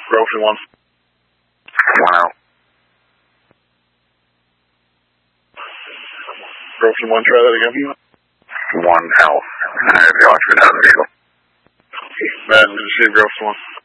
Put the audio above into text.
Groveton 1. 1 out. Groveton 1, try that again. 1 out. I have the occupant out of the vehicle. Matt, did you see Groveton 1?